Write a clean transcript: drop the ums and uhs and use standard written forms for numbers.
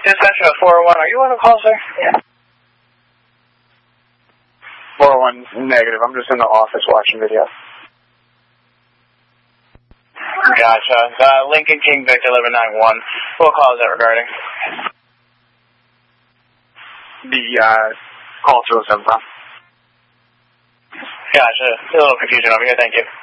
Dispatch 401, are you on the call, sir? Yeah. 401, negative. I'm just in the office watching video. Gotcha. Lincoln King Victor 1191. What call is that regarding? The call 207. Gotcha. A little confusion over here. Thank you.